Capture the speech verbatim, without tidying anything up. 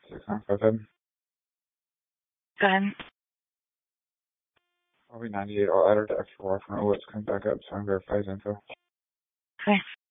six nine five seven. Go ahead. I'll be ninety-eight. I'll add her to extra watch when Owitz comes back up so I can verify his info. Okay.